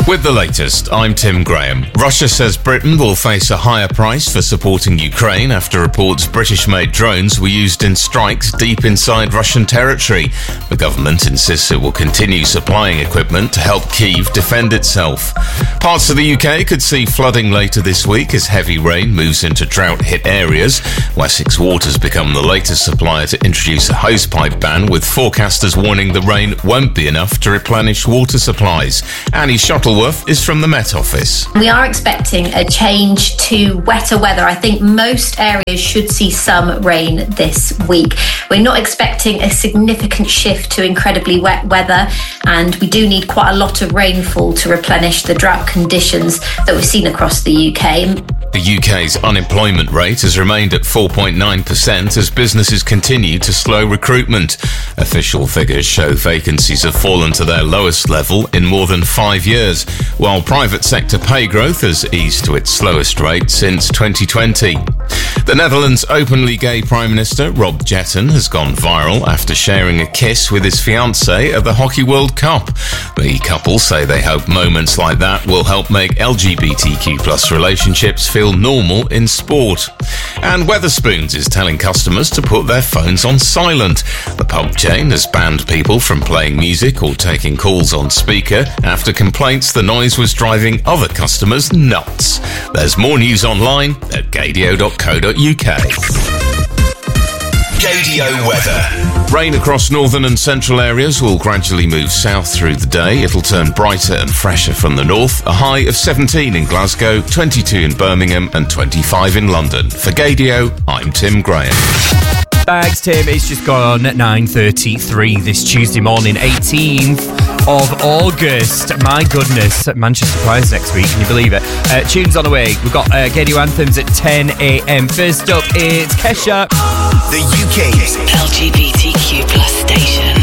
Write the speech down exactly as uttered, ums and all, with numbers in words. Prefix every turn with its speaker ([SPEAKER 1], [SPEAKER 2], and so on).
[SPEAKER 1] With the latest, I'm Tim Graham. Russia says Britain will face a higher price for supporting Ukraine after reports British-made drones were used in strikes deep inside Russian territory. The government insists it will continue supplying equipment to help Kyiv defend itself. Parts of the U K could see flooding later this week as heavy rain moves into drought-hit areas. Wessex Water's become the latest supplier to introduce a hosepipe ban, with forecasters warning the rain won't be enough to replenish water supplies. Annie Shuttleworth is from the Met Office.
[SPEAKER 2] We are expecting a change to wetter weather. I think most areas should see some rain this week. We're not expecting a significant shift to incredibly wet weather, and we do need quite a lot of rainfall to replenish the drought conditions that we've seen across the U K.
[SPEAKER 1] The U K's unemployment rate has remained at four point nine percent as businesses continue to slow recruitment. Official figures show vacancies have fallen to their lowest level in more than five years, while private sector pay growth has eased to its slowest rate since twenty twenty. The Netherlands' openly gay Prime Minister Rob Jetten has gone viral after sharing a kiss with his fiancée at the Hockey World Cup. The couple say they hope moments like that will help make L G B T Q plus relationships feel normal in sport. And Wetherspoons is telling customers to put their phones on silent. The pub chain has banned people from playing music or taking calls on speaker after complaints the noise was driving other customers nuts. There's more news online at gadio dot co dot uk.
[SPEAKER 3] Gadio weather.
[SPEAKER 1] Rain across northern and central areas will gradually move south through the day. It'll turn brighter and fresher from the north. A high of seventeen in Glasgow, twenty-two in Birmingham and twenty-five in London. For Gadio, I'm Tim Graham.
[SPEAKER 4] Thanks, Tim. It's just gone at nine thirty-three this Tuesday morning, eighteenth of August. My goodness, Manchester Prize next week, can you believe it? Uh, tunes on the way. We've got uh, Gadio Anthems at ten a.m. First up, it's Kesha.
[SPEAKER 3] The U K's
[SPEAKER 5] L G B T Q plus station.